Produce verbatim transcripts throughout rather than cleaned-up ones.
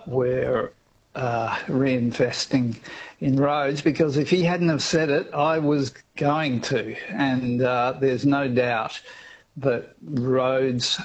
we're uh, reinvesting in roads, because if he hadn't have said it, I was going to. And uh, there's no doubt that roads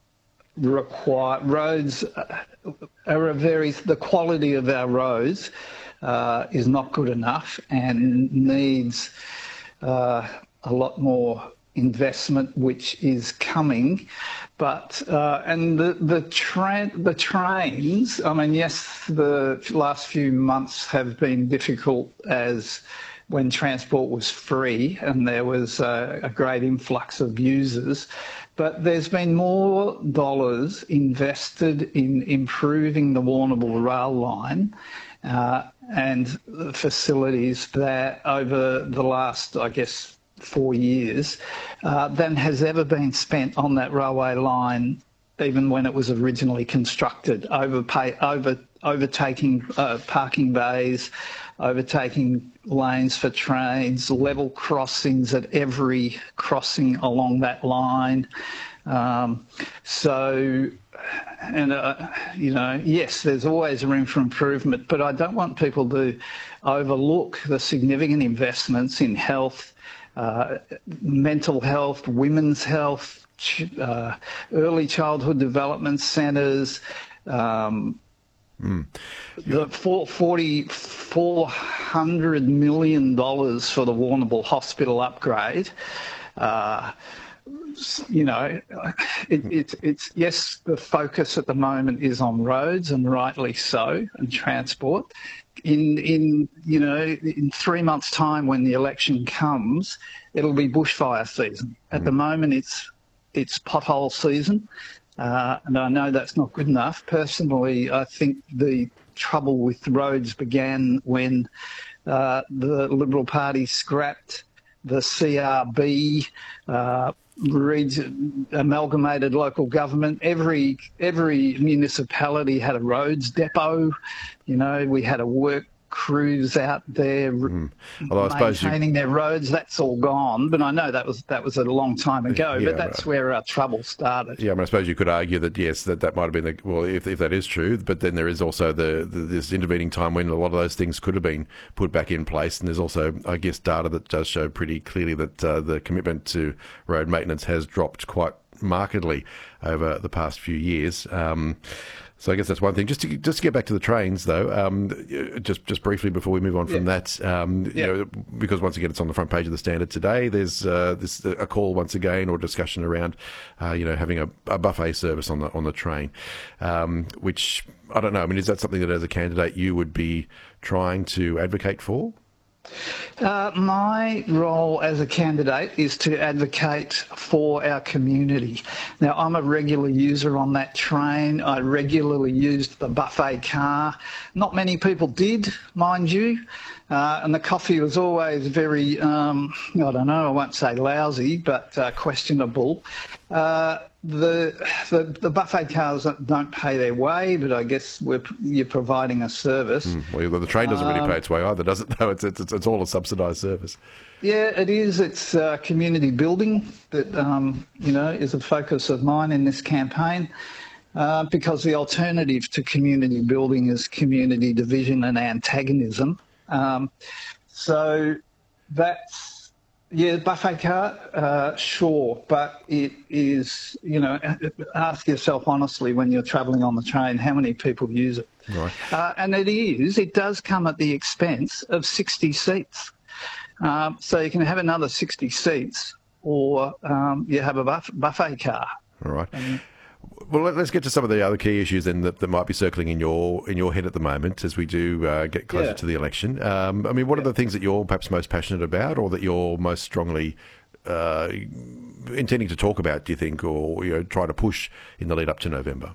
require roads are a very the quality of our roads uh, is not good enough and needs uh, a lot more investment, which is coming. But uh, and the the train the trains. I mean, yes, the last few months have been difficult as when transport was free and there was a, a great influx of users. But there's been more dollars invested in improving the Warrnambool rail line uh, and the facilities there over the last, I guess, four years uh, than has ever been spent on that railway line, even when it was originally constructed. Overpay, over, overtaking uh, parking bays, overtaking lanes for trains, level crossings at every crossing along that line. Um, so, and, uh, you know, yes, there's always room for improvement, but I don't want people to overlook the significant investments in health, uh, mental health, women's health, uh, early childhood development centres, um, Mm. The forty, four hundred million dollars for the Warrnambool Hospital upgrade. Uh, you know, it, it, it's, yes, the focus at the moment is on roads, and rightly so, and transport. In, in, you know, in three months' time when the election comes, it'll be bushfire season. At mm. the moment, it's, it's pothole season. Uh, and I know that's not good enough. Personally, I think the trouble with roads began when uh, the Liberal Party scrapped the C R B, uh, region, amalgamated local government. Every every municipality had a roads depot. You know, we had a work crews out there mm. Although I maintaining you... their roads. That's all gone. But I know that was that was a long time ago. Yeah, but that's right. Where our trouble started. Yeah, I, mean, I suppose you could argue that yes, that, that might have been the well, if if that is true. But then there is also the, the this intervening time when a lot of those things could have been put back in place. And there's also, I guess, data that does show pretty clearly that uh, the commitment to road maintenance has dropped quite markedly over the past few years. Um, So I guess that's one thing. Just to just to get back to the trains, though, um, just just briefly before we move on from yeah. that, um, yeah. you know, because once again it's on the front page of the Standard today. There's uh, this a call once again or discussion around, uh, you know, having a, a buffet service on the on the train, um, which I don't know. I mean, is that something that as a candidate you would be trying to advocate for? Uh, my role as a candidate is to advocate for our community. Now, I'm a regular user on that train. I regularly used the buffet car. Not many people did, mind you. Uh, and the coffee was always very, um, I don't know, I won't say lousy, but uh, questionable. Uh, the, the the buffet cars don't pay their way, but I guess we're, you're providing a service. Mm, well, the train doesn't really um, pay its way either, does it? Though it's it's it's all a subsidised service. Yeah, it is. It's uh, community building that um, you know is a focus of mine in this campaign. Uh, because the alternative to community building is community division and antagonism. Um, so that's, yeah, buffet car, uh, sure, but it is, you know, ask yourself honestly when you're travelling on the train, how many people use it? Right. Uh, and it is, it does come at the expense of sixty seats. Um, so you can have another sixty seats or um, you have a buff- buffet car. All right. Um, Well, let's get to some of the other key issues then that, that might be circling in your in your head at the moment as we do uh, get closer yeah. to the election. Um, I mean, what yeah. are the things that you're perhaps most passionate about, or that you're most strongly uh, intending to talk about? Do you think, or you know, try to push in the lead up to November?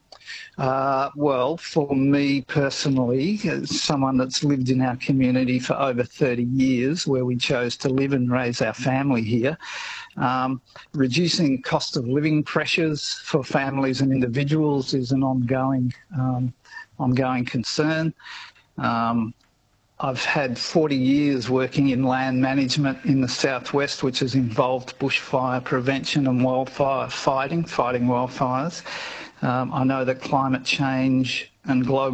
Uh, well, for me personally, as someone that's lived in our community for over thirty years, where we chose to live and raise our family here, um, reducing cost of living pressures for families and individuals is an ongoing, um, ongoing concern. Um, I've had forty years working in land management in the southwest, which has involved bushfire prevention and wildfire fighting, fighting wildfires. Um, I know that climate change and global